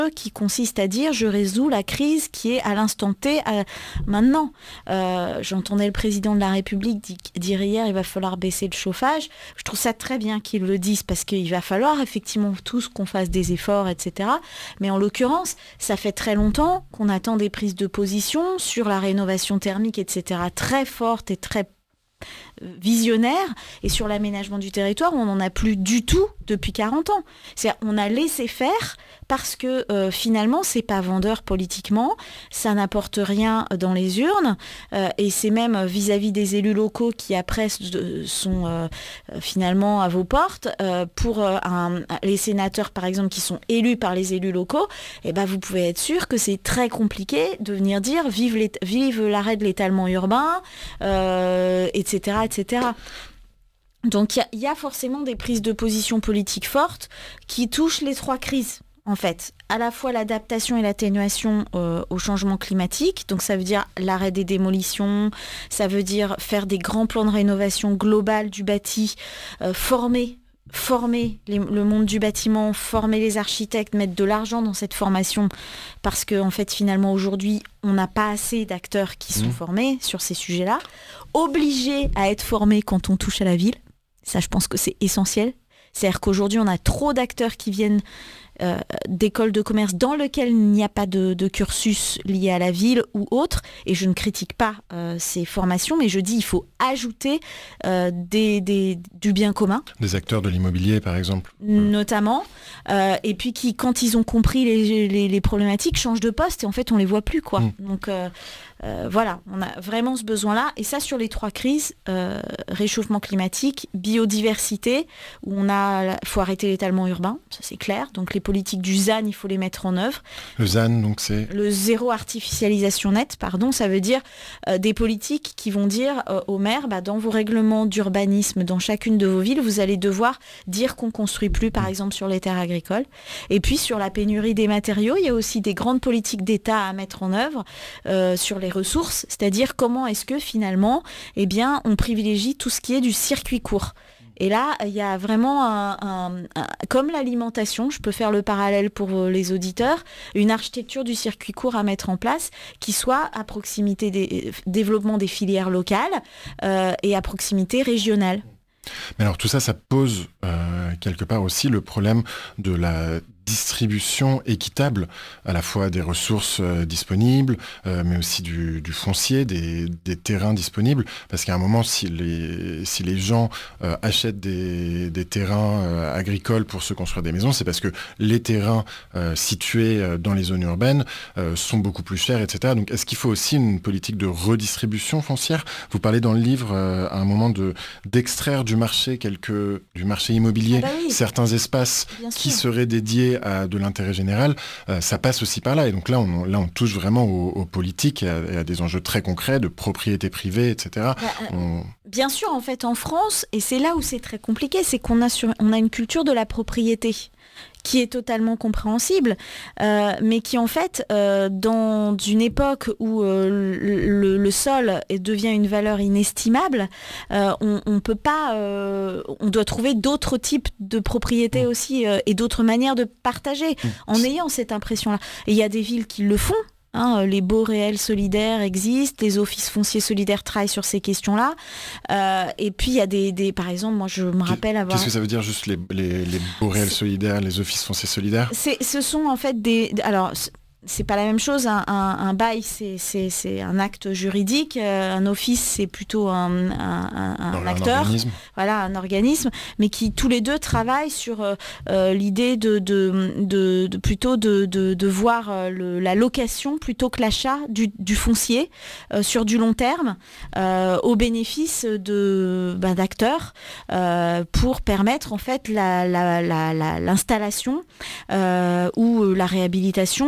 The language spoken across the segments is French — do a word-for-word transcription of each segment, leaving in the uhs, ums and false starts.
qui consiste à dire je résous la crise qui est à l'instant T à, maintenant. Euh, j'entendais le président de la République di- dire hier il va falloir baisser le chauffage. Je trouve ça très bien qu'ils le disent parce qu'il va falloir effectivement tous qu'on fasse des efforts, et cetera. Mais en l'occurrence, ça fait très longtemps qu'on attend des prises de position sur la rénovation thermique, et cetera très fortes et très visionnaire, et sur l'aménagement du territoire, on n'en a plus du tout depuis quarante ans. C'est-à-dire, on a laissé faire parce que euh, finalement, c'est pas vendeur politiquement, ça n'apporte rien dans les urnes, euh, et c'est même vis-à-vis des élus locaux qui après sont euh, finalement à vos portes, euh, pour euh, un, les sénateurs par exemple qui sont élus par les élus locaux, et ben vous pouvez être sûr que c'est très compliqué de venir dire vive, l'é- vive l'arrêt de l'étalement urbain, euh, et cetera, et cetera. Donc il y, y a forcément des prises de position politiques fortes qui touchent les trois crises. En fait, à la fois l'adaptation et l'atténuation euh, au changement climatique, donc ça veut dire l'arrêt des démolitions, ça veut dire faire des grands plans de rénovation globale du bâti, euh, former, former les, le monde du bâtiment, former les architectes, mettre de l'argent dans cette formation, parce qu'en en fait, finalement, aujourd'hui, on n'a pas assez d'acteurs qui sont mmh. formés sur ces sujets-là, obligés à être formés quand on touche à la ville, ça je pense que c'est essentiel, c'est-à-dire qu'aujourd'hui, on a trop d'acteurs qui viennent Euh, d'écoles de commerce dans lesquelles il n'y a pas de, de cursus lié à la ville ou autre, et je ne critique pas euh, ces formations, mais je dis il faut ajouter euh, des, des, du bien commun. Des acteurs de l'immobilier par exemple. Notamment, euh, et puis qui quand ils ont compris les, les, les problématiques changent de poste et en fait on les voit plus quoi. Mmh. Donc euh, euh, voilà, on a vraiment ce besoin-là, et ça sur les trois crises, euh, réchauffement climatique, biodiversité, où on a, faut arrêter l'étalement urbain, ça c'est clair, donc les politiques du Z A N, il faut les mettre en œuvre. Le Z A N, donc c'est... Le zéro artificialisation nette, pardon, ça veut dire euh, des politiques qui vont dire euh, aux maires, bah, dans vos règlements d'urbanisme, dans chacune de vos villes, vous allez devoir dire qu'on ne construit plus, par exemple, sur les terres agricoles. Et puis, sur la pénurie des matériaux, il y a aussi des grandes politiques d'État à mettre en œuvre euh, sur les ressources, c'est-à-dire comment est-ce que, finalement, eh bien, on privilégie tout ce qui est du circuit court. Et là, il y a vraiment, un, un, un, comme l'alimentation, je peux faire le parallèle pour les auditeurs, une architecture du circuit court à mettre en place qui soit à proximité des développement des filières locales euh, et à proximité régionale. Mais alors tout ça, ça pose euh, quelque part aussi le problème de la distribution équitable à la fois des ressources euh, disponibles, euh, mais aussi du, du foncier, des, des terrains disponibles, parce qu'à un moment, si les, si les gens euh, achètent des, des terrains euh, agricoles pour se construire des maisons, c'est parce que les terrains euh, situés euh, dans les zones urbaines euh, sont beaucoup plus chers, et cetera. Donc est-ce qu'il faut aussi une politique de redistribution foncière ? Vous parlez dans le livre euh, à un moment de, d'extraire du marché, quelques, du marché immobilier, ah bah oui, certains espaces qui seraient dédiés à de l'intérêt général, euh, ça passe aussi par là. Et donc là, on, là, on touche vraiment aux, aux politiques et à, et à des enjeux très concrets de propriété privée, et cetera. Bah, euh, on... Bien sûr, en fait, en France, et c'est là où c'est très compliqué, c'est qu'on a, sur, on a une culture de la propriété qui est totalement compréhensible, euh, mais qui en fait, euh, dans une époque où euh, le, le sol devient une valeur inestimable, euh, on, on peut pas, euh, on doit trouver d'autres types de propriétés aussi euh, et d'autres manières de partager en ayant cette impression-là. Et il y a des villes qui le font. Hein, les baux réels solidaires existent, les offices fonciers solidaires travaillent sur ces questions-là. Euh, et puis il y a des, des, par exemple, moi je me rappelle avoir. Qu'est-ce que ça veut dire juste les, les, les baux réels solidaires, les offices fonciers solidaires ? C'est, ce sont en fait des, alors. C'est pas la même chose, un, un, un bail c'est, c'est, c'est un acte juridique, euh, un office c'est plutôt un, un, un, un acteur, un organisme. Voilà, un organisme, mais qui tous les deux travaillent sur euh, l'idée de, de, de, de plutôt de, de, de voir euh, le, la location plutôt que l'achat du, du foncier euh, sur du long terme euh, au bénéfice de, ben, d'acteurs euh, pour permettre en fait la, la, la, la, l'installation euh, ou la réhabilitation de lieux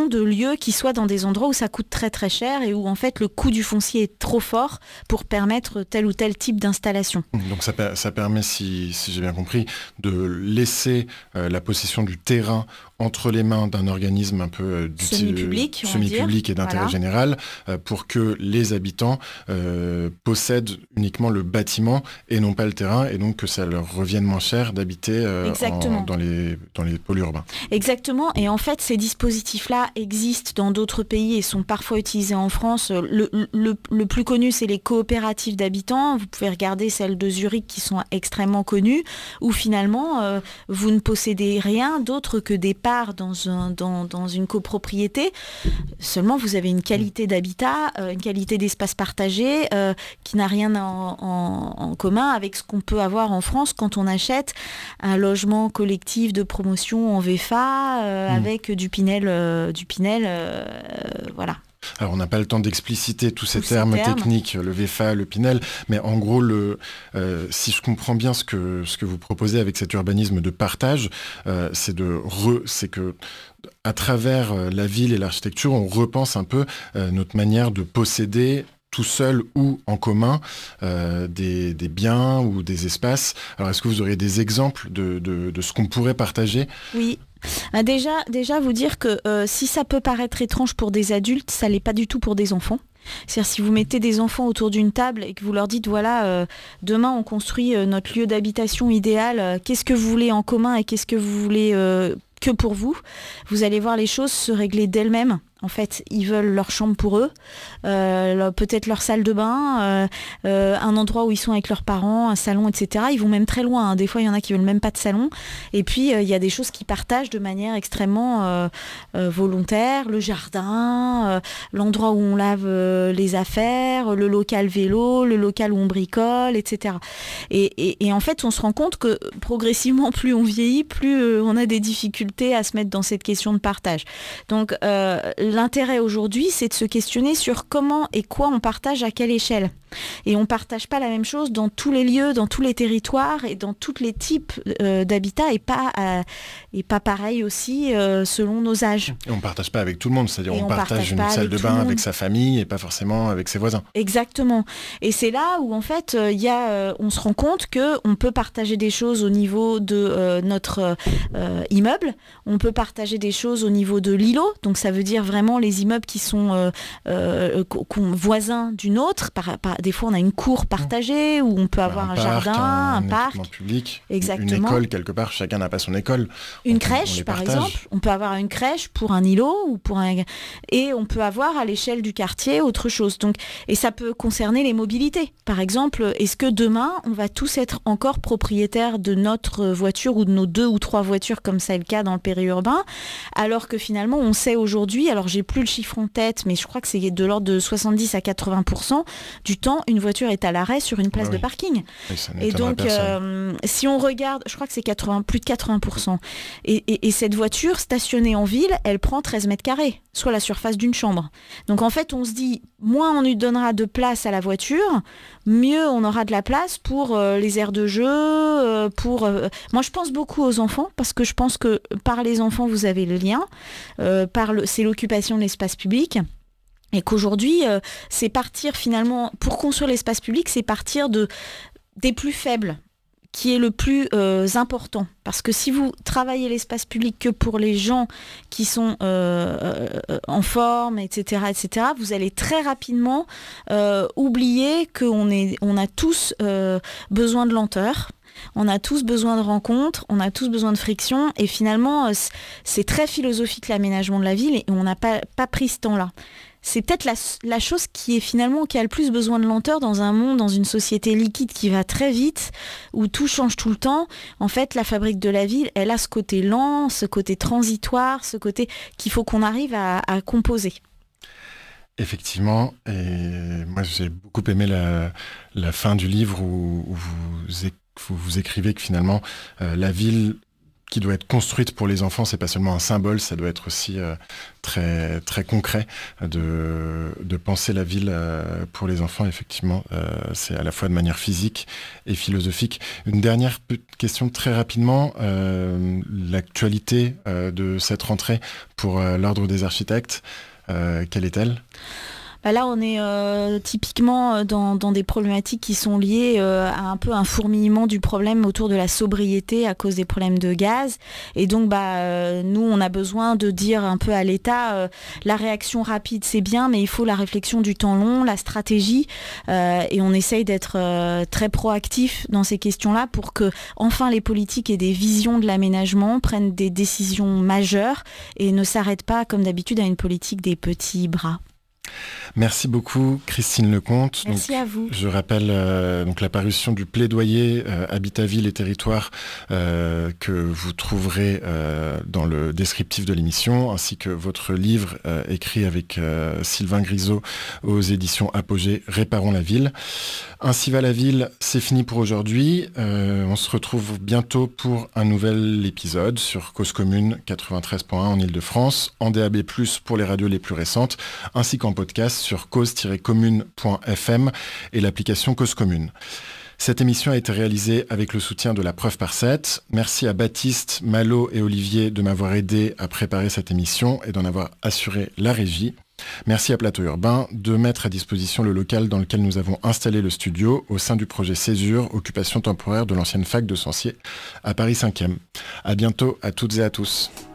lieux qui soient dans des endroits où ça coûte très très cher et où en fait le coût du foncier est trop fort pour permettre tel ou tel type d'installation. Donc ça, ça permet, si, si j'ai bien compris, de laisser euh, la possession du terrain entre les mains d'un organisme un peu euh, semi-public, semi-public et d'intérêt voilà. général euh, pour que les habitants euh, possèdent uniquement le bâtiment et non pas le terrain, et donc que ça leur revienne moins cher d'habiter euh, en, dans, les, dans les pôles urbains. Exactement, et en fait ces dispositifs-là existent dans d'autres pays et sont parfois utilisés en France. Le, le, le plus connu, c'est les coopératives d'habitants. Vous pouvez regarder celles de Zurich qui sont extrêmement connues, où finalement euh, vous ne possédez rien d'autre que des parts Dans, un, dans, dans une copropriété, seulement vous avez une qualité d'habitat, euh, une qualité d'espace partagé euh, qui n'a rien en, en, en commun avec ce qu'on peut avoir en France quand on achète un logement collectif de promotion en V F A euh, mmh. avec du Pinel, euh, du Pinel euh, voilà. Alors on n'a pas le temps d'expliciter tous ces tous termes, ces termes techniques, le V F A, le Pinel, mais en gros, le, euh, si je comprends bien ce que, ce que vous proposez avec cet urbanisme de partage, euh, c'est, de re, c'est que à travers la ville et l'architecture, on repense un peu euh, notre manière de posséder tout seul ou en commun euh, des, des biens ou des espaces. Alors est-ce que vous auriez des exemples de, de, de ce qu'on pourrait partager ? Oui. Déjà, déjà vous dire que euh, si ça peut paraître étrange pour des adultes, ça l'est pas du tout pour des enfants. C'est-à-dire si vous mettez des enfants autour d'une table et que vous leur dites voilà, euh, demain on construit euh, notre lieu d'habitation idéal, euh, qu'est-ce que vous voulez en commun et qu'est-ce que vous voulez euh, que pour vous, vous allez voir les choses se régler d'elles-mêmes. En fait, ils veulent leur chambre pour eux, euh, peut-être leur salle de bain, euh, euh, un endroit où ils sont avec leurs parents, un salon, et cetera. Ils vont même très loin. Hein. Des fois, il y en a qui veulent même pas de salon. Et puis, euh, il y a des choses qu'ils partagent de manière extrêmement euh, euh, volontaire. Le jardin, euh, l'endroit où on lave euh, les affaires, le local vélo, le local où on bricole, et cetera. Et, et, et en fait, on se rend compte que progressivement, plus on vieillit, plus euh, on a des difficultés à se mettre dans cette question de partage. Donc, euh, l'intérêt aujourd'hui, c'est de se questionner sur comment et quoi on partage à quelle échelle. Et on ne partage pas la même chose dans tous les lieux, dans tous les territoires et dans tous les types euh, d'habitat et pas, euh, et pas pareil aussi euh, selon nos âges. Et on ne partage pas avec tout le monde, c'est-à-dire on, on partage, partage une salle de bain avec sa famille et pas forcément avec ses voisins. Exactement. Et c'est là où en fait euh, y a, euh, on se rend compte qu'on peut partager des choses au niveau de euh, notre euh, immeuble, on peut partager des choses au niveau de l'îlot, donc ça veut dire vraiment les immeubles qui sont euh, euh, voisins d'une autre. Par, par, des fois, on a une cour partagée où on peut avoir un, un parc, jardin, un, un parc, public, exactement. Une école quelque part. Chacun n'a pas son école. Une on, crèche, on par partage. exemple. On peut avoir une crèche pour un îlot ou pour un et on peut avoir à l'échelle du quartier autre chose. Donc, et ça peut concerner les mobilités. Par exemple, est-ce que demain, on va tous être encore propriétaires de notre voiture ou de nos deux ou trois voitures, comme c'est le cas dans le périurbain, alors que finalement, on sait aujourd'hui, alors j'ai plus le chiffre en tête, mais je crois que c'est de l'ordre de soixante-dix à quatre-vingts pour cent du temps, une voiture est à l'arrêt sur une place ah oui. de parking. Oui, et donc, euh, si on regarde, je crois que c'est quatre-vingts, plus de quatre-vingts pour cent. Et, et, et cette voiture stationnée en ville, elle prend treize mètres carrés, soit la surface d'une chambre. Donc en fait, on se dit, moins on lui donnera de place à la voiture, mieux on aura de la place pour euh, les aires de jeu, euh, pour... Euh... Moi, je pense beaucoup aux enfants, parce que je pense que par les enfants, vous avez le lien. Euh, par le... C'est l'occupation de l'espace public. Et qu'aujourd'hui, euh, c'est partir finalement, pour construire l'espace public, c'est partir de, des plus faibles, qui est le plus euh, important. Parce que si vous travaillez l'espace public que pour les gens qui sont euh, euh, en forme, et cetera, et cetera, vous allez très rapidement euh, oublier qu'on est, on a tous euh, besoin de lenteur. On a tous besoin de rencontres, on a tous besoin de friction, et finalement, c'est très philosophique l'aménagement de la ville, et on n'a pas, pas pris ce temps-là. C'est peut-être la, la chose qui est finalement qui a le plus besoin de lenteur dans un monde, dans une société liquide qui va très vite, où tout change tout le temps. En fait, la fabrique de la ville, elle a ce côté lent, ce côté transitoire, ce côté qu'il faut qu'on arrive à, à composer. Effectivement, et moi j'ai beaucoup aimé la, la fin du livre où, où vous, vous, vous écrivez que finalement euh, la ville qui doit être construite pour les enfants. C'est pas seulement un symbole, ça doit être aussi euh, très, très concret de, de penser la ville euh, pour les enfants. Effectivement, euh, c'est à la fois de manière physique et philosophique. Une dernière question très rapidement. Euh, l'actualité euh, de cette rentrée pour euh, l'Ordre des architectes, euh, quelle est-elle ? Bah là, on est euh, typiquement dans, dans des problématiques qui sont liées euh, à un peu un fourmillement du problème autour de la sobriété à cause des problèmes de gaz. Et donc, bah, euh, nous, on a besoin de dire un peu à l'État, euh, la réaction rapide, c'est bien, mais il faut la réflexion du temps long, la stratégie. Euh, et on essaye d'être euh, très proactif dans ces questions-là pour que, enfin, les politiques aient des visions de l'aménagement, prennent des décisions majeures et ne s'arrêtent pas, comme d'habitude, à une politique des petits bras. Merci beaucoup Christine Lecomte. Merci donc, à vous. Je rappelle euh, donc la parution du plaidoyer euh, Habitat Ville et Territoire euh, que vous trouverez euh, dans le descriptif de l'émission, ainsi que votre livre euh, écrit avec euh, Sylvain Grisot aux éditions Apogée, Réparons la ville. Ainsi va la ville, c'est fini pour aujourd'hui. Euh, on se retrouve bientôt pour un nouvel épisode sur Cause Commune quatre-vingt-treize point un en Ile-de-France, en D A B plus, pour les radios les plus récentes, ainsi qu'en podcast sur cause tiret commune point f m et l'application Cause Commune. Cette émission a été réalisée avec le soutien de la Preuve par sept. Merci à Baptiste, Malo et Olivier de m'avoir aidé à préparer cette émission et d'en avoir assuré la régie. Merci à Plateau Urbain de mettre à disposition le local dans lequel nous avons installé le studio au sein du projet Césure, occupation temporaire de l'ancienne fac de Censier à Paris cinquième. À bientôt à toutes et à tous.